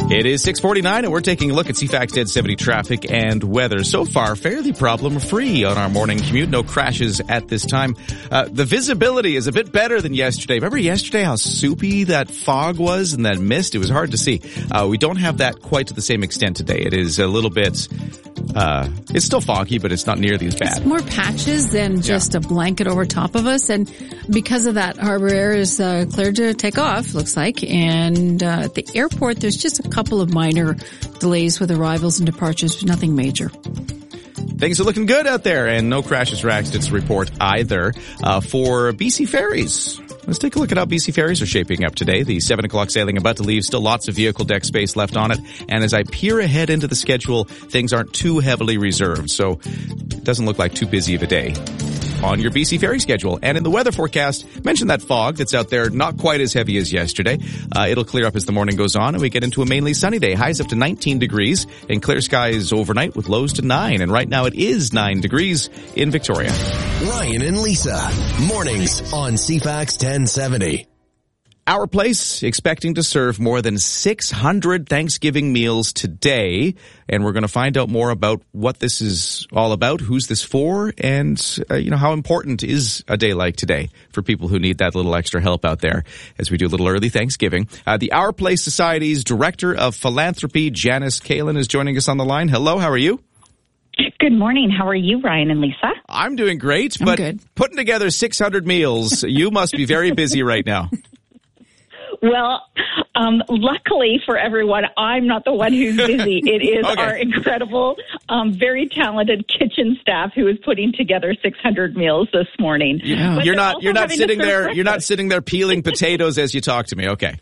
It is 6:49 and we're taking a look at CFAX 1070 traffic and weather. So far, fairly problem-free on our morning commute. No crashes at this time. The visibility is a bit better than yesterday. Remember yesterday how soupy that fog was and that mist? It was hard to see. We don't have that quite to the same extent today. It is a little bit... it's still foggy, but it's not nearly as bad. It's more patches than just a blanket over top of us. And because of that, Harbor Air is cleared to take off, looks like. And at the airport, there's just a couple of minor delays with arrivals and departures, but nothing major. Things are looking good out there, and no crashes or accidents to report either. For BC Ferries, let's take a look at how BC Ferries are shaping up today. The 7 o'clock sailing about to leave, still lots of vehicle deck space left on it. And as I peer ahead into the schedule, things aren't too heavily reserved, so it doesn't look like too busy of a day on your BC Ferry schedule. And in the weather forecast, mention that fog that's out there, not quite as heavy as yesterday. It'll clear up as the morning goes on and we get into a mainly sunny day. Highs up to 19 degrees and clear skies overnight with lows to 9. And right now it is 9 degrees in Victoria. Ryan and Lisa, mornings on CFAX 1070. Our Place expecting to serve more than 600 Thanksgiving meals today, and we're going to find out more about what this is all about, who's this for, and how important is a day like today for people who need that little extra help out there as we do a little early Thanksgiving. The Our Place Society's Director of Philanthropy, Janice Kalin, is joining us on the line. Hello, how are you? Good morning. How are you, Ryan and Lisa? I'm doing great, but good. Putting together 600 meals, you must be very busy right now. Well, luckily for everyone, I'm not the one who's busy. It is our incredible, very talented kitchen staff who is putting together 600 meals this morning. Yeah. You're not sitting there peeling potatoes as you talk to me. Okay.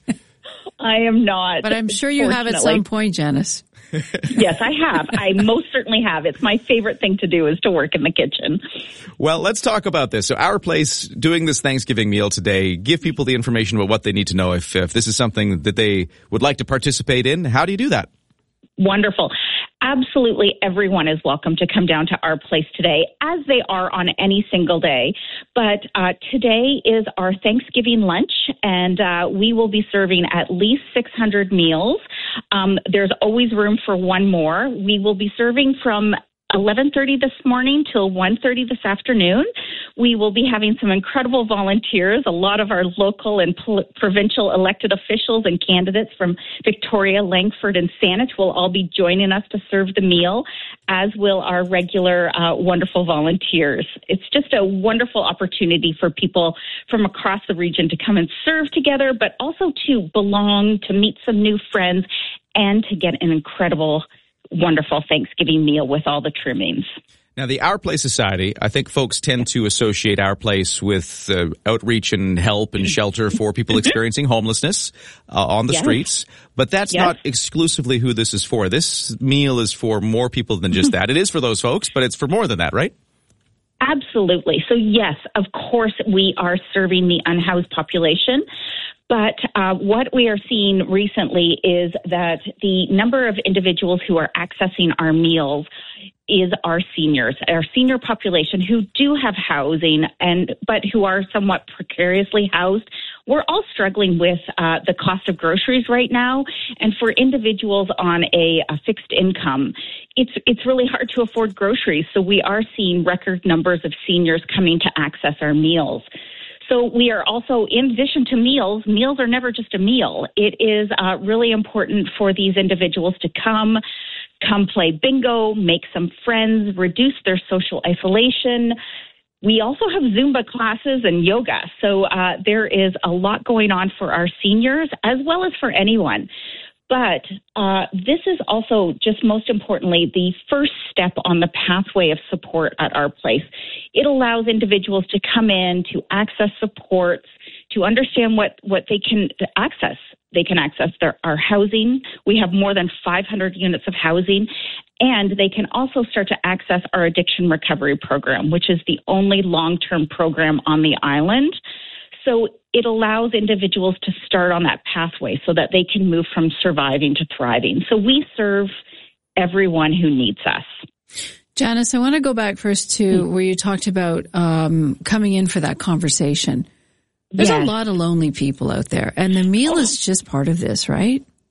I am not. But I'm sure you have at some point, Janice. Yes, I have. I most certainly have. It's my favorite thing to do is to work in the kitchen. Well, let's talk about this. So Our Place doing this Thanksgiving meal today, give people the information about what they need to know if this is something that they would like to participate in. How do you do that? Wonderful. Absolutely everyone is welcome to come down to Our Place today, as they are on any single day. But today is our Thanksgiving lunch, and we will be serving at least 600 meals. There's always room for one more. We will be serving from 11:30 this morning till 1:30 this afternoon. We will be having some incredible volunteers. A lot of our local and provincial elected officials and candidates from Victoria, Langford, and Saanich will all be joining us to serve the meal, as will our regular wonderful volunteers. It's just a wonderful opportunity for people from across the region to come and serve together, but also to belong, to meet some new friends, and to get an incredible wonderful Thanksgiving meal with all the trimmings. Now, the Our Place Society, I think folks tend to associate Our Place with outreach and help and shelter for people experiencing homelessness on the streets. But that's not exclusively who this is for. This meal is for more people than just that. It is for those folks, but it's for more than that, right? Absolutely. So, yes, of course, we are serving the unhoused population. But what we are seeing recently is that the number of individuals who are accessing our meals is our seniors, our senior population who do have housing but who are somewhat precariously housed. We're all struggling with the cost of groceries right now, and for individuals on a fixed income, it's really hard to afford groceries. So we are seeing record numbers of seniors coming to access our meals. So we are also, in addition to meals are never just a meal. It is really important for these individuals to come play bingo, make some friends, reduce their social isolation. We also have Zumba classes and yoga. So there is a lot going on for our seniors as well as for anyone. But this is also, just most importantly, the first step on the pathway of support at Our Place. It allows individuals to come in, to access supports, to understand what they can access. They can access our housing. We have more than 500 units of housing. And they can also start to access our addiction recovery program, which is the only long-term program on the island. So it allows individuals to start on that pathway so that they can move from surviving to thriving. So we serve everyone who needs us. Janice, I want to go back first to where you talked about coming in for that conversation. There's a lot of lonely people out there, and the meal is just part of this, right?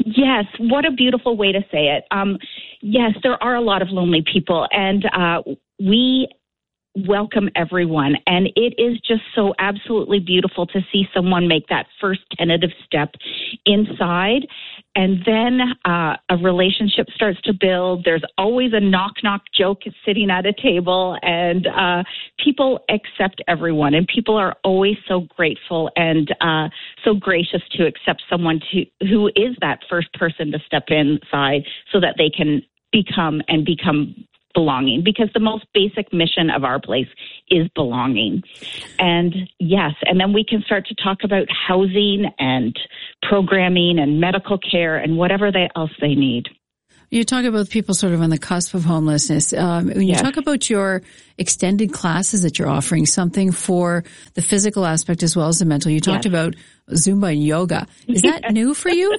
Yes, what a beautiful way to say it. Yes, there are a lot of lonely people, and we welcome everyone. And it is just so absolutely beautiful to see someone make that first tentative step inside. And then a relationship starts to build. There's always a knock-knock joke sitting at a table, and people accept everyone. And people are always so grateful and so gracious to accept someone who is that first person to step inside so that they can become belonging, because the most basic mission of our place is belonging. And yes, and then we can start to talk about housing and programming and medical care and whatever else they need. You talk about people sort of on the cusp of homelessness. When you talk about your extended classes that you're offering, something for the physical aspect as well as the mental, you talked about Zumba and yoga. Is that new for you?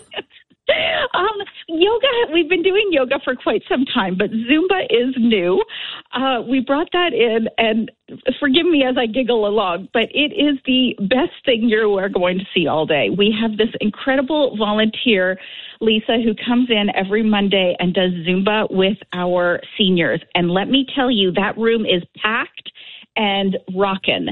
Yoga, we've been doing yoga for quite some time, but Zumba is new. We brought that in, and forgive me as I giggle along, but it is the best thing you are going to see all day. We have this incredible volunteer, Lisa, who comes in every Monday and does Zumba with our seniors. And let me tell you, that room is packed and rockin'.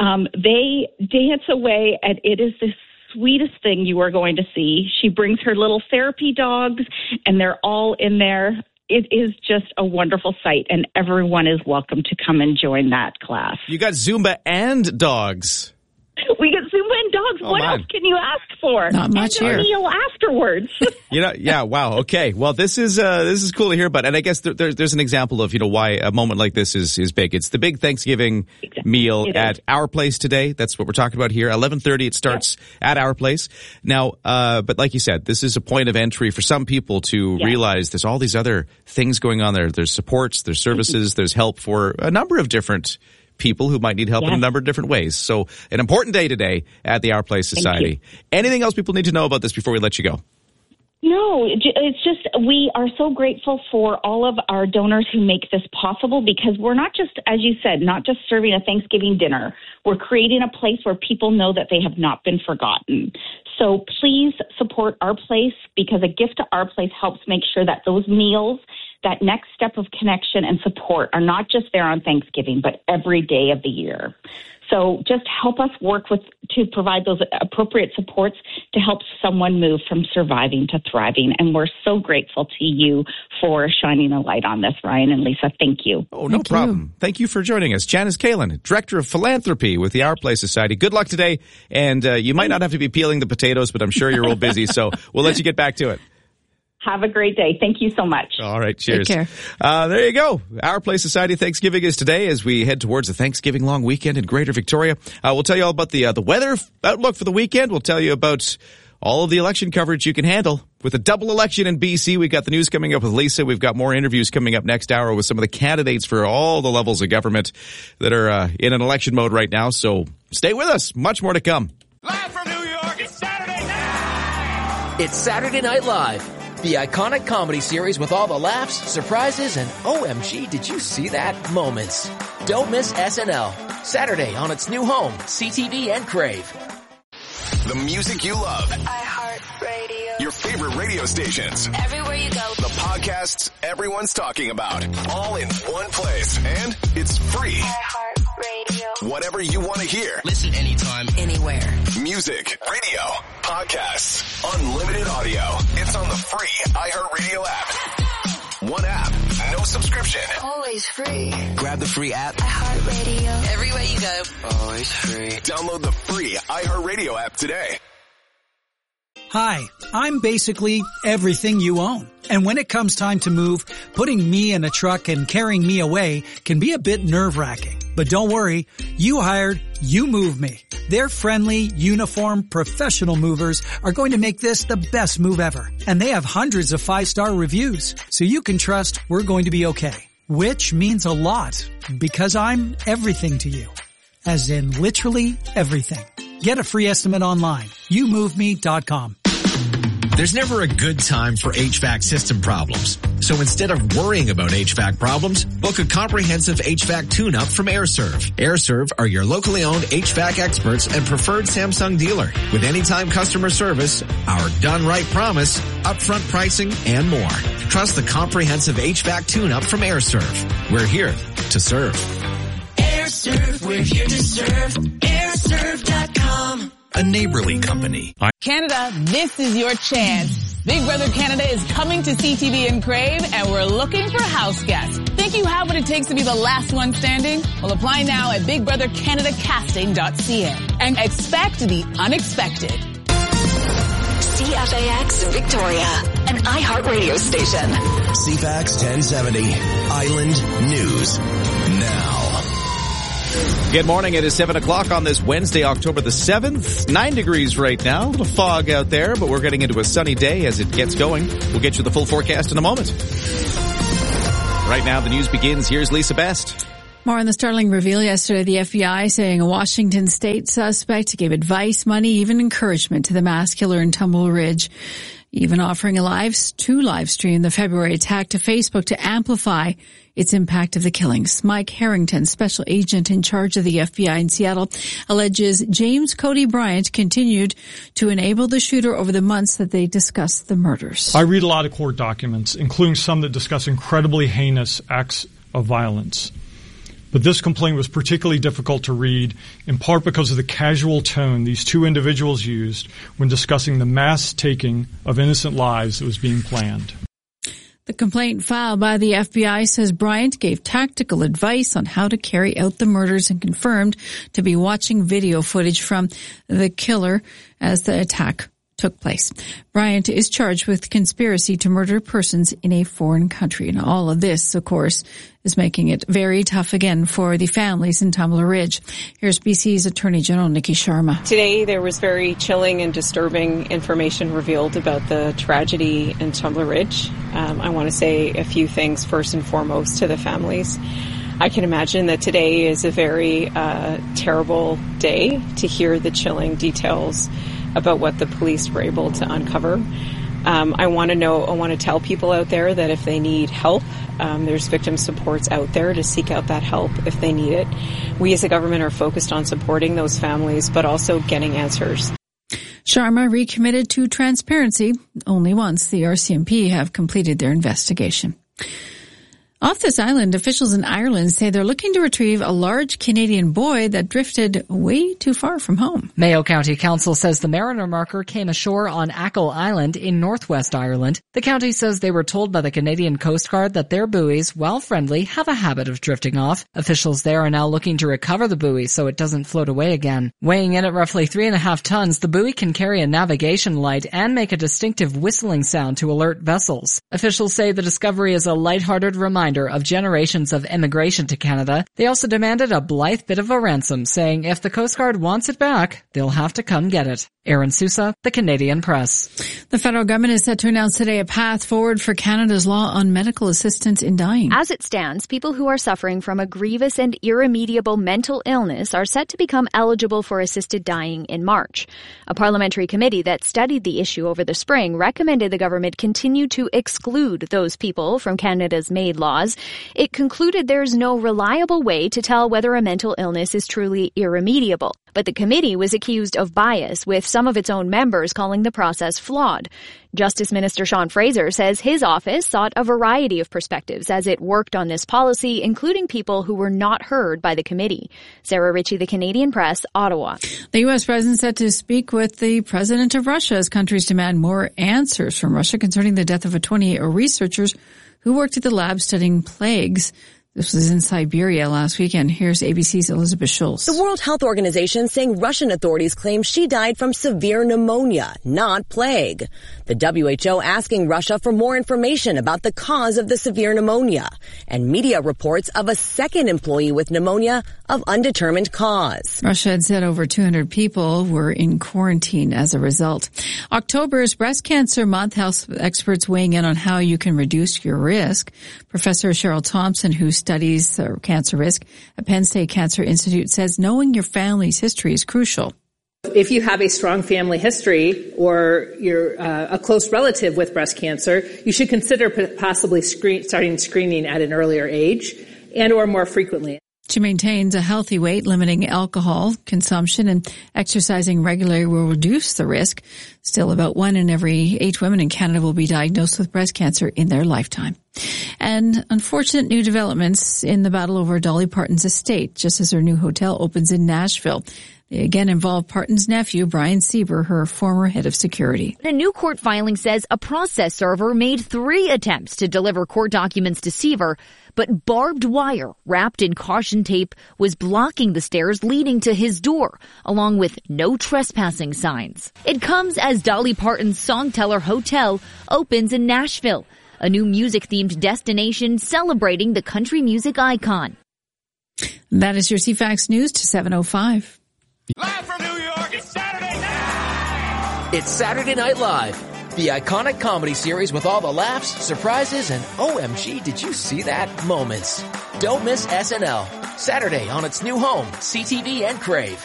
They dance away, and it is this sweetest thing you are going to see. She brings her little therapy dogs, and they're all in there. It is just a wonderful sight, and everyone is welcome to come and join that class. You got Zumba and dogs. We got Zumba and dogs. What else can you ask for? Not much here. And a meal afterwards. Yeah, wow. Okay. Well, this is cool to hear, but, and I guess there's an example of, why a moment like this is big. It's the big Thanksgiving meal at Our Place today. That's what we're talking about here. 11:30 it starts at Our Place. Now, but like you said, this is a point of entry for some people to realize there's all these other things going on there. There's supports, there's services, there's help for a number of different people who might need help in a number of different ways. So an important day today at the Our Place Society. Anything else people need to know about this before we let you go? No, it's just we are so grateful for all of our donors who make this possible, because we're not just, as you said, not just serving a Thanksgiving dinner. We're creating a place where people know that they have not been forgotten. So please support Our Place, because a gift to Our Place helps make sure that those meals, that next step of connection and support, are not just there on Thanksgiving, but every day of the year. So just help us work to provide those appropriate supports to help someone move from surviving to thriving. And we're so grateful to you for shining a light on this, Ryan and Lisa. Thank you. Oh, no problem. Thank you for joining us. Janice Kalin, Director of Philanthropy with the Our Place Society. Good luck today. And you might not have to be peeling the potatoes, but I'm sure you're real busy. So we'll let you get back to it. Have a great day. Thank you so much. All right. Cheers. Take care. There you go. Our Place Society Thanksgiving is today as we head towards the Thanksgiving long weekend in Greater Victoria. We'll tell you all about the weather outlook for the weekend. We'll tell you about all of the election coverage you can handle. With a double election in BC, we've got the news coming up with Lisa. We've got more interviews coming up next hour with some of the candidates for all the levels of government that are in an election mode right now. So stay with us. Much more to come. Live from New York, it's Saturday night! It's Saturday Night Live, the iconic comedy series with all the laughs, surprises, and OMG, did you see that moments. Don't miss SNL. Saturday on its new home, CTV and Crave. The music you love. iHeartRadio. Your favorite radio stations. Everywhere you go. The podcasts everyone's talking about. All in one place. And it's free. iHeartRadio. Whatever you want to hear. Listen anytime, anywhere. Music, radio, podcasts, unlimited audio. It's on the free iHeartRadio app. One app, no subscription. Always free. grab the free app. iHeartRadio. Everywhere you go. Always free. Download the free iHeartRadio app today. Hi, I'm basically everything you own. And when it comes time to move, putting me in a truck and carrying me away can be a bit nerve-wracking. But don't worry, You Hired, You Move Me. Their friendly, uniform, professional movers are going to make this the best move ever. And they have hundreds of 5-star reviews, so you can trust we're going to be okay. Which means a lot, because I'm everything to you. As in literally everything. Get a free estimate online. YouMoveMe.com. There's never a good time for HVAC system problems. So instead of worrying about HVAC problems, book a comprehensive HVAC tune-up from AirServe. AirServe are your locally owned HVAC experts and preferred Samsung dealer with anytime customer service, our done right promise, upfront pricing, and more. Trust the comprehensive HVAC tune-up from AirServe. We're here to serve. AirServe, we're here to serve. AirServe.com. A neighborly company. Canada, this is your chance. Big Brother Canada is coming to CTV and Crave, and we're looking for house guests. Think you have what it takes to be the last one standing? Well, apply now at BigBrotherCanadaCasting.ca and expect the unexpected. CFAX Victoria, an iHeartRadio station. CFAX 1070, Island News Now. Good morning. It is 7 o'clock on this Wednesday, October the 7th. 9 degrees right now. A little fog out there, but we're getting into a sunny day as it gets going. We'll get you the full forecast in a moment. Right now, the news begins. Here's Lisa Best. More on the startling reveal yesterday. The FBI saying a Washington state suspect gave advice, money, even encouragement to the mass killer in Tumble Ridge, even offering to live stream the February attack to Facebook to amplify its impact of the killings. Mike Harrington, special agent in charge of the FBI in Seattle, alleges James Cody Bryant continued to enable the shooter over the months that they discussed the murders. I read a lot of court documents, including some that discuss incredibly heinous acts of violence. But this complaint was particularly difficult to read, in part because of the casual tone these two individuals used when discussing the mass taking of innocent lives that was being planned. The complaint filed by the FBI says Bryant gave tactical advice on how to carry out the murders and confirmed to be watching video footage from the killer as the attack took place. Bryant is charged with conspiracy to murder persons in a foreign country. And all of this, of course, is making it very tough again for the families in Tumbler Ridge. Here's BC's Attorney General Nikki Sharma. Today there was very chilling and disturbing information revealed about the tragedy in Tumbler Ridge. I want to say a few things first and foremost to the families. I can imagine that today is a very terrible day to hear the chilling details about what the police were able to uncover. I want to tell people out there that if they need help, there's victim supports out there to seek out that help if they need it. We as a government are focused on supporting those families, but also getting answers. Sharma recommitted to transparency only once the RCMP have completed their investigation. Off this island, officials in Ireland say they're looking to retrieve a large Canadian buoy that drifted way too far from home. Mayo County Council says the Mariner marker came ashore on Achill Island in northwest Ireland. The county says they were told by the Canadian Coast Guard that their buoys, while friendly, have a habit of drifting off. Officials there are now looking to recover the buoy so it doesn't float away again. Weighing in at roughly 3.5 tons, the buoy can carry a navigation light and make a distinctive whistling sound to alert vessels. Officials say the discovery is a lighthearted reminder of generations of immigration to Canada. They also demanded a blithe bit of a ransom, saying if the Coast Guard wants it back, they'll have to come get it. Aaron Sousa, The Canadian Press. The federal government is set to announce today a path forward for Canada's law on medical assistance in dying. As it stands, people who are suffering from a grievous and irremediable mental illness are set to become eligible for assisted dying in March. A parliamentary committee that studied the issue over the spring recommended the government continue to exclude those people from Canada's MAID laws. It concluded there's no reliable way to tell whether a mental illness is truly irremediable. But the committee was accused of bias, with some of its own members calling the process flawed. Justice Minister Sean Fraser says his office sought a variety of perspectives as it worked on this policy, including people who were not heard by the committee. Sarah Ritchie, The Canadian Press, Ottawa. The U.S. president set to speak with the president of Russia as countries demand more answers from Russia concerning the death of 28 researchers who worked at the lab studying plagues. This was in Siberia last weekend. Here's ABC's Elizabeth Schultz. The World Health Organization saying Russian authorities claim she died from severe pneumonia, not plague. The WHO asking Russia for more information about the cause of the severe pneumonia, and media reports of a second employee with pneumonia of undetermined cause. Russia had said over 200 people were in quarantine as a result. October is Breast Cancer Month. Health experts weighing in on how you can reduce your risk. Professor Cheryl Thompson, who studies cancer risk at Penn State Cancer Institute, says knowing your family's history is crucial. If you have a strong family history or you're a close relative with breast cancer, you should consider possibly starting screening at an earlier age and or more frequently. She maintains a healthy weight, limiting alcohol consumption and exercising regularly will reduce the risk. Still, about 1 in every 8 women in Canada will be diagnosed with breast cancer in their lifetime. And unfortunate new developments in the battle over Dolly Parton's estate, just as her new hotel opens in Nashville. They again involve Parton's nephew, Brian Sieber, her former head of security. A new court filing says a process server made 3 attempts to deliver court documents to Sieber, but barbed wire wrapped in caution tape was blocking the stairs leading to his door, along with no trespassing signs. It comes as Dolly Parton's Songteller Hotel opens in Nashville, a new music-themed destination celebrating the country music icon. That is your CFAX News to 7:05. Live from New York, it's Saturday night! It's Saturday Night Live, the iconic comedy series with all the laughs, surprises, and OMG, did you see that moments. Don't miss SNL, Saturday on its new home, CTV and Crave.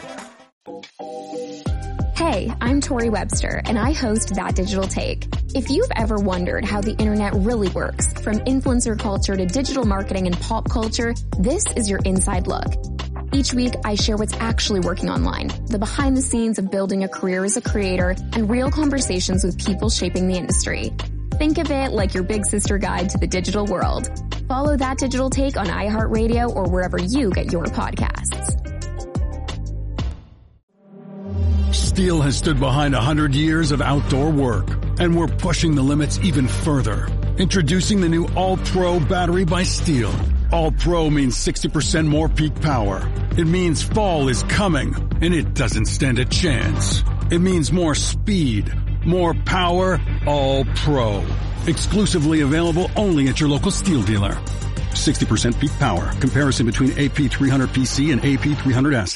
Hey, I'm Tori Webster, and I host That Digital Take. If you've ever wondered how the internet really works, from influencer culture to digital marketing and pop culture, this is your inside look. Each week, I share what's actually working online, the behind the scenes of building a career as a creator, and real conversations with people shaping the industry. Think of it like your big sister guide to the digital world. Follow That Digital Take on iHeartRadio or wherever you get your podcasts. Steel has stood behind 100 years of outdoor work, and we're pushing the limits even further. Introducing the new All-Pro battery by Steel. All-Pro means 60% more peak power. It means fall is coming, and it doesn't stand a chance. It means more speed, more power, All-Pro. Exclusively available only at your local Steel dealer. 60% peak power. Comparison between AP300PC and AP300S.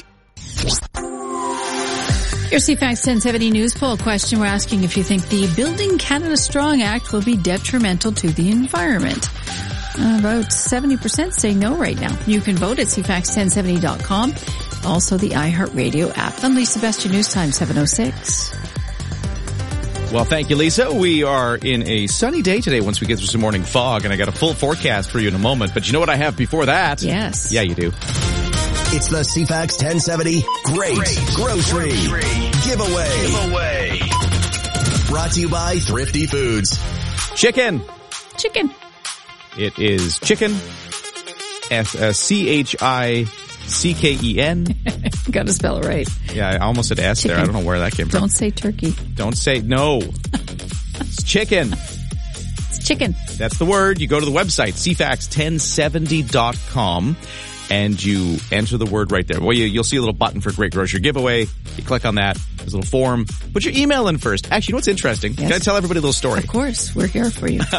Your CFAX 1070 News poll question. We're asking if you think the Building Canada Strong Act will be detrimental to the environment. About 70% say no right now. You can vote at CFAX1070.com. Also the iHeartRadio app. I'm Lisa Best, your news time, 7:06. Well, thank you, Lisa. We are in a sunny day today once we get through some morning fog, and I got a full forecast for you in a moment. But you know what I have before that? Yes. Yeah, you do. It's the CFAX 1070 Great Grocery Giveaway. Brought to you by Thrifty Foods. Chicken. It is chicken. CHICKEN. Got to spell it right. Yeah, I almost said S chicken. There. I don't know where that came from. Don't say turkey. Don't say no. It's chicken. It's chicken. That's the word. You go to the website, cfax1070.com. And you enter the word right there. Well, you'll see a little button for Great Grocery Giveaway. You click on that. There's a little form. Put your email in first. Actually, you know what's interesting? Yes. Can I tell everybody a little story? Of course. We're here for you.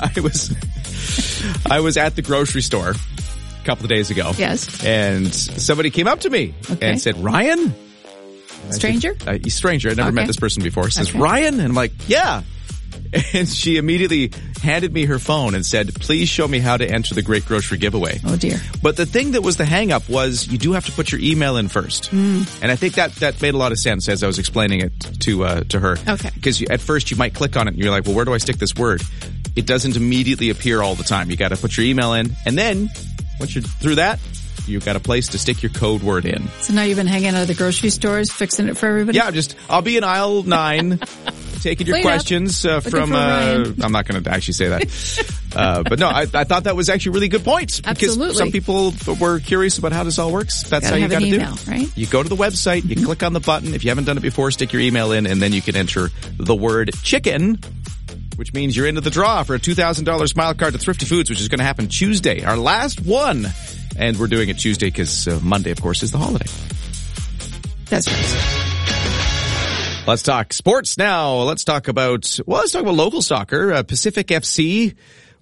I was at the grocery store a couple of days ago. Yes. And somebody came up to me and said, Ryan? Stranger? Stranger. I'd never met this person before. Says, Ryan? And I'm like, yeah. And she immediately handed me her phone and said, please show me how to enter the Great Grocery Giveaway. Oh, dear. But the thing that was the hang-up was you do have to put your email in first. And I think that made a lot of sense as I was explaining it to her. Okay. Because at first you might click on it and you're like, well, where do I stick this word? It doesn't immediately appear all the time. You got to put your email in. And then once you're through that, you've got a place to stick your code word in. So now you've been hanging out at the grocery stores, fixing it for everybody? Yeah, I'll be in aisle 9. Taking your questions from, I'm not going to actually say that. But no, I thought that was actually a really good point. Because some people were curious about how this all works. That's how you got to do it. Right? You go to the website, you click on the button. If you haven't done it before, stick your email in, and then you can enter the word chicken, which means you're into the draw for a $2,000 smile card to Thrifty Foods, which is going to happen Tuesday, our last one. And we're doing it Tuesday because Monday, of course, is the holiday. That's right. Let's talk sports now. Let's talk about local soccer. Pacific FC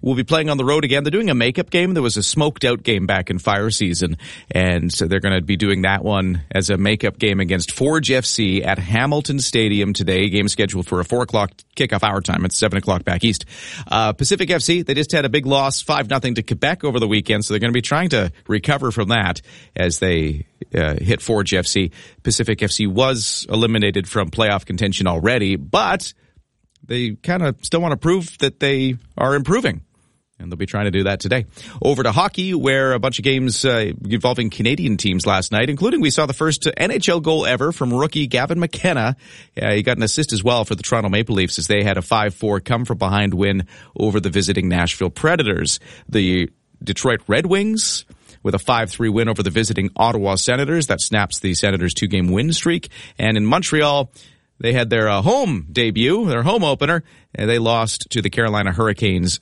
will be playing on the road again. They're doing a makeup game. There was a smoked out game back in fire season, and so they're going to be doing that one as a makeup game against Forge FC at Hamilton Stadium today. Game scheduled for a 4 o'clock kickoff our time. It's 7 o'clock back east. Pacific FC, they just had a big loss, 5-0 to Quebec over the weekend, so they're going to be trying to recover from that as they hit Forge FC. Pacific FC was eliminated from playoff contention already, but they kind of still want to prove that they are improving. And they'll be trying to do that today. Over to hockey, where a bunch of games involving Canadian teams last night, including we saw the first NHL goal ever from rookie Gavin McKenna. He got an assist as well for the Toronto Maple Leafs as they had a 5-4 come-from-behind win over the visiting Nashville Predators. The Detroit Red Wings with a 5-3 win over the visiting Ottawa Senators. That snaps the Senators' 2-game win streak. And in Montreal, they had their home debut, their home opener, and they lost to the Carolina Hurricanes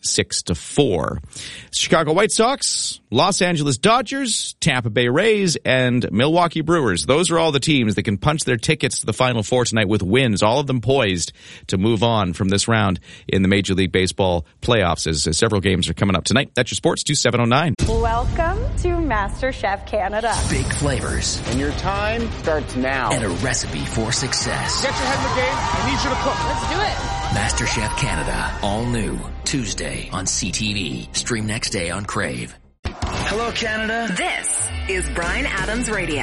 6-4. Chicago White Sox, Los Angeles Dodgers, Tampa Bay Rays, and Milwaukee Brewers. Those are all the teams that can punch their tickets to the Final Four tonight with wins, all of them poised to move on from this round in the Major League Baseball playoffs as several games are coming up tonight. That's your Sports 2709. Welcome to MasterChef Canada. Big flavors. And your time starts now. And a recipe for success. Get your head in the game. I need you to cook. Let's do it. MasterChef Canada. All new. Tuesday on CTV. Stream next day on Crave. Hello, Canada. This is Bryan Adams Radio.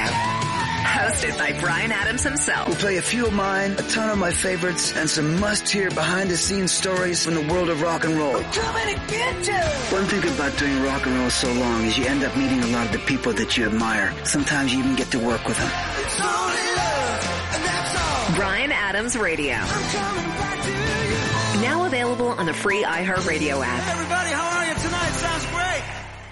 Hosted by Bryan Adams himself. We'll play a few of mine, a ton of my favorites, and some must-hear behind-the-scenes stories from the world of rock and roll. I'm coming to get you! One thing about doing rock and roll so long is you end up meeting a lot of the people that you admire. Sometimes you even get to work with them. It's only love, and that's all. Bryan Adams Radio. I'm coming back to you. Now available on the free iHeartRadio app. Everybody, how are you tonight? Sounds great.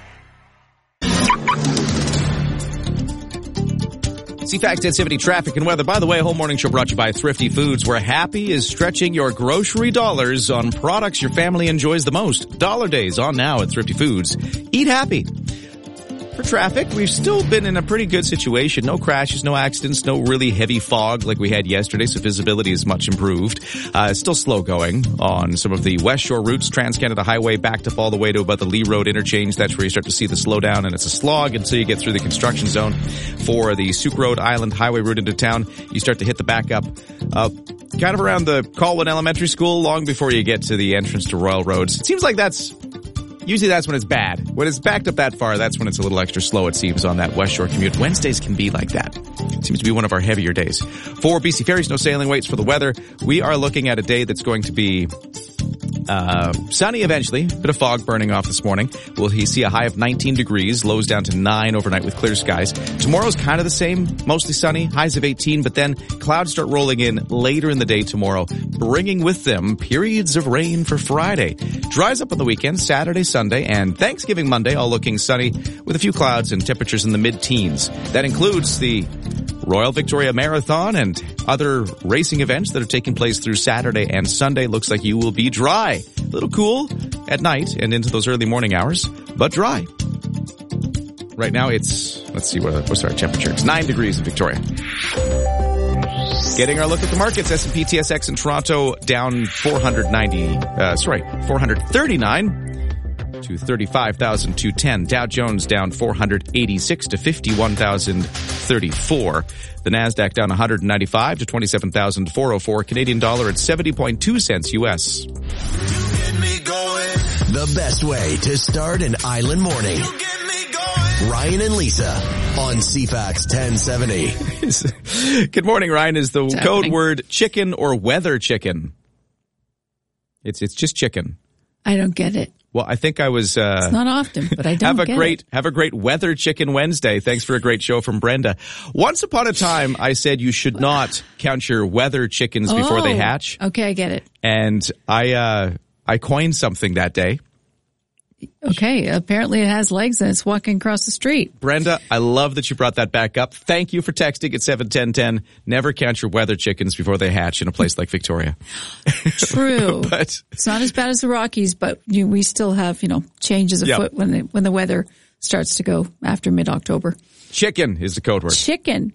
CFAX 1070 traffic and weather. By the way, a whole morning show brought to you by Thrifty Foods, where happy is stretching your grocery dollars on products your family enjoys the most. Dollar Days on now at Thrifty Foods. Eat happy. For traffic, we've still been in a pretty good situation. No crashes, no accidents, no really heavy fog like we had yesterday, so visibility is much improved. It's still slow going on some of the West Shore routes. Trans-Canada Highway backed up all the way to about the Lee Road interchange. That's where you start to see the slowdown, and it's a slog until you get through the construction zone. For the Souk Road Island Highway route into town, you start to hit the backup kind of around the Colwyn Elementary School, long before you get to the entrance to Royal Roads. It seems like usually that's when it's bad. When it's backed up that far, that's when it's a little extra slow, it seems, on that West Shore commute. Wednesdays can be like that. It seems to be one of our heavier days. For BC Ferries, no sailing waits for the weather. We are looking at a day that's going to be sunny eventually. Bit of fog burning off this morning. We'll see a high of 19 degrees, lows down to 9 overnight with clear skies. Tomorrow's kind of the same, mostly sunny, highs of 18, but then clouds start rolling in later in the day tomorrow, bringing with them periods of rain for Friday. Dries up on the weekend, Saturday, Sunday, and Thanksgiving Monday, all looking sunny with a few clouds and temperatures in the mid-teens. That includes the Royal Victoria Marathon and other racing events that are taking place through Saturday and Sunday. Looks like you will be dry. A little cool at night and into those early morning hours, but dry. Right now it's, let's see, what's our temperature? It's 9 degrees in Victoria. Getting our look at the markets. S&P TSX in Toronto down 439 to 35,210. Dow Jones down 486 to 51,034. The Nasdaq down 195 to 27,404. Canadian dollar at 70.2 cents US. The best way to start an island morning. Ryan and Lisa on CFAX 1070. Good morning, Ryan. Is the code word chicken or weather chicken? It's just chicken. I don't get it. Well, I think I was... it's not often, but I don't Have a great Weather Chicken Wednesday. Thanks for a great show from Brenda. Once upon a time, I said you should not count your weather chickens before they hatch. Okay, I get it. And I coined something that day. Okay, apparently it has legs and it's walking across the street. Brenda, I love that you brought that back up. Thank you for texting at 71010. Never count your weather chickens before they hatch in a place like Victoria. True. But it's not as bad as the Rockies, but we still have, changes afoot when the weather starts to go after mid-October. Chicken is the code word. Chicken.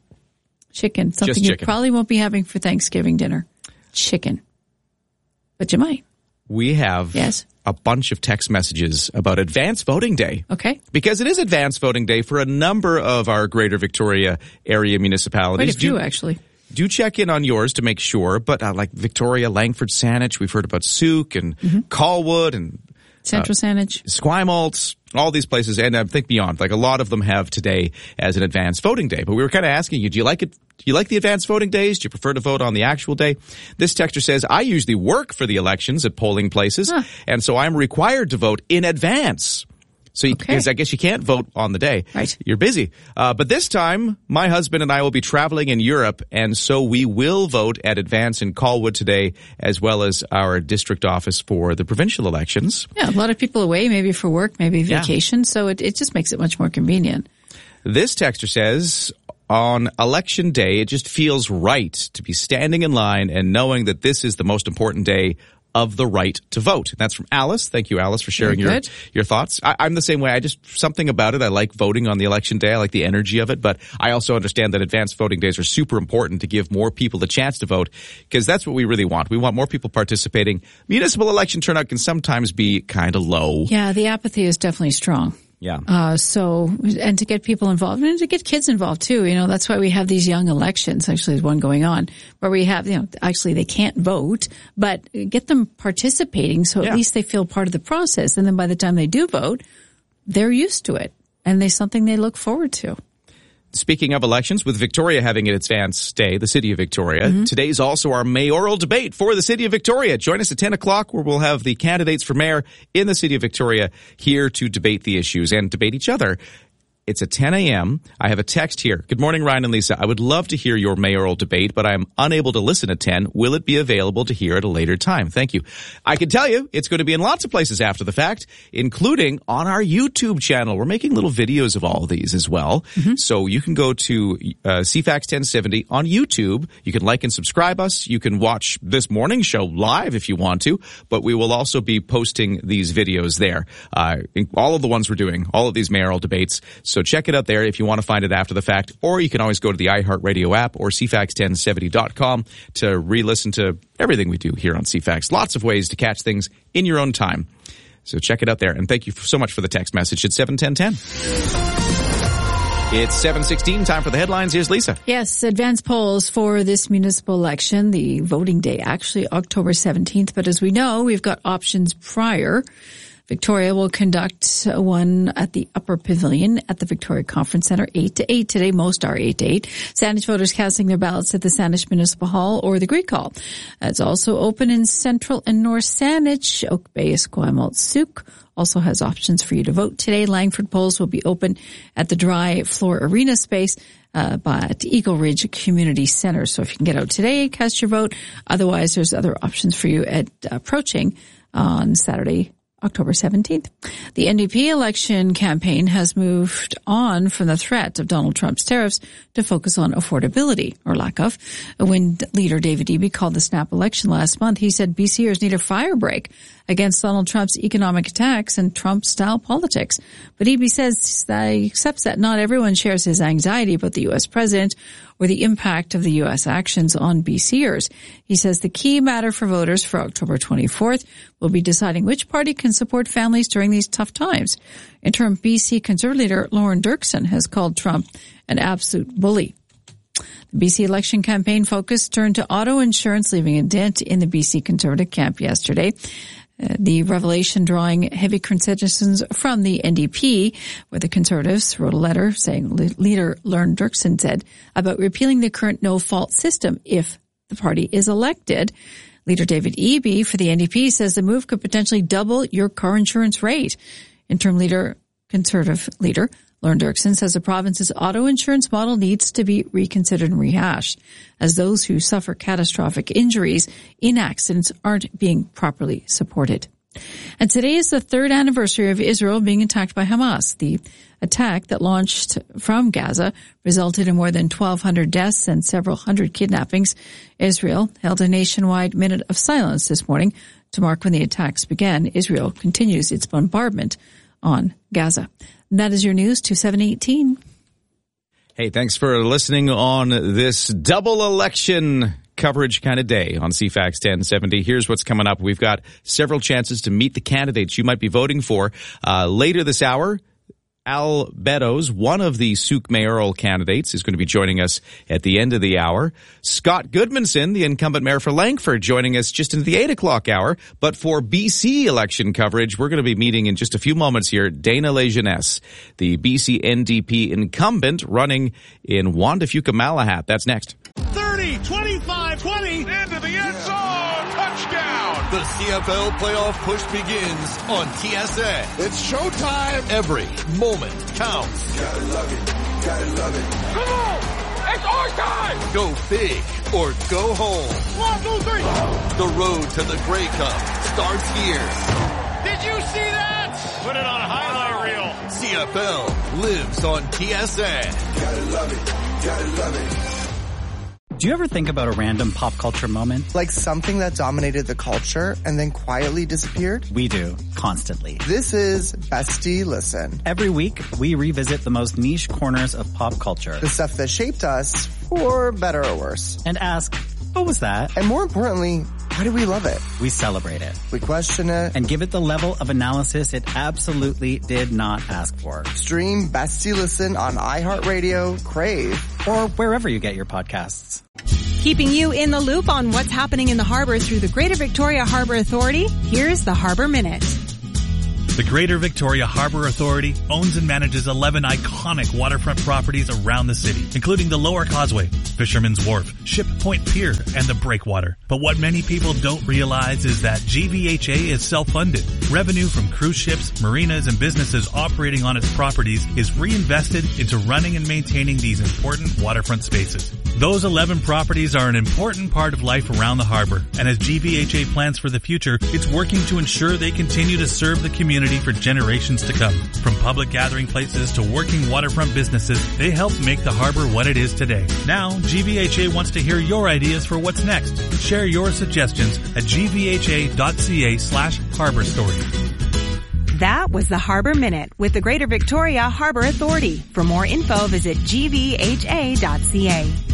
Something you probably won't be having for Thanksgiving dinner. Chicken. But you might. We have a bunch of text messages about Advance Voting Day. Okay. Because it is Advance Voting Day for a number of our Greater Victoria area municipalities. Quite a few, actually. Do check in on yours to make sure. But like Victoria, Langford, Saanich, we've heard about Souk and Colwood and Central Saanich, Esquimalt, all these places, and I think beyond. Like a lot of them have today as an Advance Voting Day. But we were kind of asking you, do you like it? Do you like the advance voting days? Do you prefer to vote on the actual day? This texter says, I usually work for the elections at polling places, and so I'm required to vote in advance. So because I guess you can't vote on the day. Right. You're busy. But this time, my husband and I will be traveling in Europe, and so we will vote at Advance in Colwood today, as well as our district office for the provincial elections. Yeah, a lot of people away, maybe for work, maybe vacation, so it just makes it much more convenient. This texter says, on election day, it just feels right to be standing in line and knowing that this is the most important day of the right to vote. And that's from Alice. Thank you, Alice, for sharing your thoughts. I'm the same way. I just, something about it. I like voting on the election day. I like the energy of it. But I also understand that advanced voting days are super important to give more people the chance to vote, because that's what we really want. We want more people participating. Municipal election turnout can sometimes be kind of low. Yeah, the apathy is definitely strong. Yeah. And to get people involved and to get kids involved too, that's why we have these young elections. Actually, there's one going on where we have, actually they can't vote, but get them participating so at least they feel part of the process. And then by the time they do vote, they're used to it and there's something they look forward to. Speaking of elections, with Victoria having its Advance Day, the City of Victoria, today's also our mayoral debate for the City of Victoria. Join us at 10 o'clock where we'll have the candidates for mayor in the City of Victoria here to debate the issues and debate each other. It's at 10 a.m. I have a text here. Good morning, Ryan and Lisa. I would love to hear your mayoral debate, but I'm unable to listen at 10. Will it be available to hear at a later time? Thank you. I can tell you it's going to be in lots of places after the fact, including on our YouTube channel. We're making little videos of all of these as well. So you can go to CFAX 1070 on YouTube. You can like and subscribe us. You can watch this morning's show live if you want to, but we will also be posting these videos there. All of the ones we're doing, all of these mayoral debates. So check it out there if you want to find it after the fact, or you can always go to the iHeartRadio app or CFAX1070.com to re-listen to everything we do here on CFAX. Lots of ways to catch things in your own time. So check it out there. And thank you so much for the text message at 71010. It's 7:16, time for the headlines. Here's Lisa. Yes, advance polls for this municipal election, the voting day, actually October 17th. But as we know, we've got options prior. Victoria will conduct one at the Upper Pavilion at the Victoria Conference Centre, 8 to 8 today. Most are 8 to 8. Saanich voters casting their ballots at the Saanich Municipal Hall or the Greek Hall. It's also open in Central and North Saanich. Oak Bay, Esquimalt, Souk also has options for you to vote today. Langford polls will be open at the Dry Floor Arena space at Eagle Ridge Community Centre. So if you can get out today, cast your vote. Otherwise, there's other options for you at approaching on Saturday, October 17th. The NDP election campaign has moved on from the threat of Donald Trump's tariffs to focus on affordability, or lack of. When leader David Eby called the snap election last month, he said BCers need a fire break against Donald Trump's economic attacks and Trump-style politics. But Eby says that he accepts that not everyone shares his anxiety about the U.S. president or the impact of the U.S. actions on BCers. He says the key matter for voters for October 24th will be deciding which party can support families during these tough times. Interim BC Conservative leader Lauren Dirksen has called Trump an absolute bully. The BC election campaign focus turned to auto insurance, leaving a dent in the BC Conservative camp yesterday. The revelation drawing heavy criticisms from the NDP, where the Conservatives wrote a letter saying leader Lauren Dirksen said about repealing the current no-fault system if the party is elected. Leader David Eby for the NDP says the move could potentially double your car insurance rate. Interim Conservative leader Lauren Dirksen says the province's auto insurance model needs to be reconsidered and rehashed, as those who suffer catastrophic injuries in accidents aren't being properly supported. And today is the third anniversary of Israel being attacked by Hamas. The attack that launched from Gaza resulted in more than 1,200 deaths and several hundred kidnappings. Israel held a nationwide minute of silence this morning to mark when the attacks began. Israel continues its bombardment on Gaza. And that is your news to 718. Hey, thanks for listening on this double election coverage kind of day on CFAX 1070. Here's what's coming up. We've got several chances to meet the candidates you might be voting for. Later this hour, Al Beddoes, one of the Souk mayoral candidates, is going to be joining us at the end of the hour. Scott Goodmanson, the incumbent mayor for Langford, joining us just into the 8 o'clock hour. But for BC election coverage, we're going to be meeting in just a few moments here Dana Lejeunesse, the BC NDP incumbent running in Wanda-Fuka-Malahat. That's next. 30, 25, 20, into the end zone, touchdown! The CFL playoff push begins on TSN. It's showtime! Every moment counts. Gotta love it, gotta love it. Come on! It's our time! Go big or go home. 1, 2, 3! The road to the Grey Cup starts here. Did you see that? Put it on a highlight reel. CFL lives on TSN. Gotta love it, gotta love it. Do you ever think about a random pop culture moment? Like something that dominated the culture and then quietly disappeared? We do, constantly. This is Bestie Listen. Every week, we revisit the most niche corners of pop culture. The stuff that shaped us, for better or worse. And ask, what was that? And more importantly, why do we love it? We celebrate it. We question it. And give it the level of analysis it absolutely did not ask for. Stream Bestie Listen on iHeartRadio, Crave, or wherever you get your podcasts. Keeping you in the loop on what's happening in the harbor through the Greater Victoria Harbor Authority, here's the Harbor Minute. The Greater Victoria Harbor Authority owns and manages 11 iconic waterfront properties around the city, including the Lower Causeway, Fisherman's Wharf, Ship Point Pier, and the Breakwater. But what many people don't realize is that GVHA is self-funded. Revenue from cruise ships, marinas, and businesses operating on its properties is reinvested into running and maintaining these important waterfront spaces. Those 11 properties are an important part of life around the harbor, and as GVHA plans for the future, it's working to ensure they continue to serve the community for generations to come. From public gathering places to working waterfront businesses, they help make the harbor what it is today. Now, GVHA wants to hear your ideas for what's next. Share your suggestions at gvha.ca/harbor story. That was the Harbor Minute with the Greater Victoria Harbor Authority. For more info, visit gvha.ca.